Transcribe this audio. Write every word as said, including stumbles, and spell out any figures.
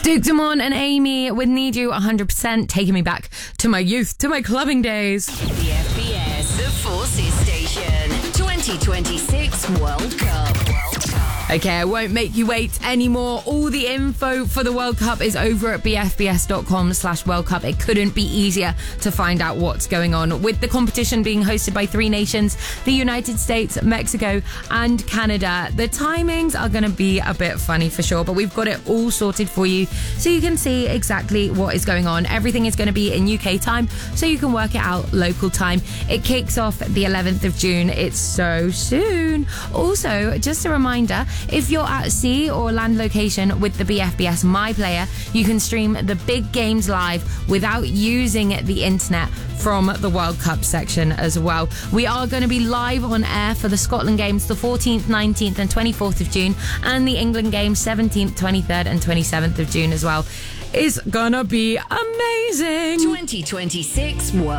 Duke Dumont and Amy with Need You one hundred percent, taking me back to my youth, to my clubbing days. The F B S, the Forces Station, twenty twenty-six World Cup. World Cup. Okay, I won't make you wait anymore. All the info for the World Cup is over at b f b s dot com slash World Cup. It couldn't be easier to find out what's going on. With the competition being hosted by three nations, the United States, Mexico and Canada, the timings are going to be a bit funny for sure, but we've got it all sorted for you so you can see exactly what is going on. Everything is going to be in U K time, so you can work it out local time. It kicks off the eleventh of June. It's so soon. Also, just a reminder, if you're at sea or land location with the B F B S My Player, you can stream the big games live without using the internet from the World Cup section as well. We are going to be live on air for the Scotland games the fourteenth, nineteenth and twenty-fourth of June, and the England games seventeenth, twenty-third and twenty-seventh of June as well. It's gonna be amazing. twenty twenty-six World